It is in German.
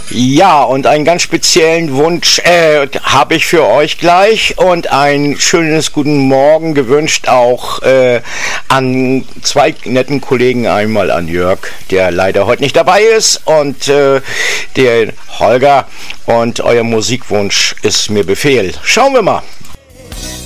Ja, und einen ganz speziellen Wunsch habe ich für euch gleich und ein schönes Guten Morgen gewünscht auch an zwei netten Kollegen, einmal an Jörg, der leider heute nicht dabei ist, und der Holger, und euer Musikwunsch ist mir Befehl. Schauen wir mal.